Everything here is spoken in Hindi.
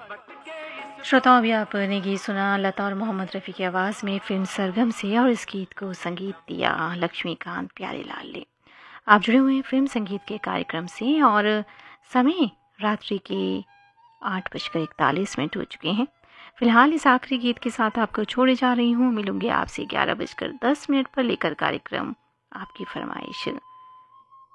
श्रोताओं, अभी आपने गीत सुना लता और मोहम्मद रफ़ी की आवाज़ में फिल्म सरगम से, और इस गीत को संगीत दिया लक्ष्मीकांत प्यारेलाल ने। आप जुड़े हुए हैं फिल्म संगीत के कार्यक्रम से, और समय रात्रि के 8:41 हो चुके हैं। फिलहाल इस आखिरी गीत के साथ आपको छोड़े जा रही हूँ। मिलूंगी आपसे 11:10 पर लेकर कार्यक्रम आपकी फरमाइश।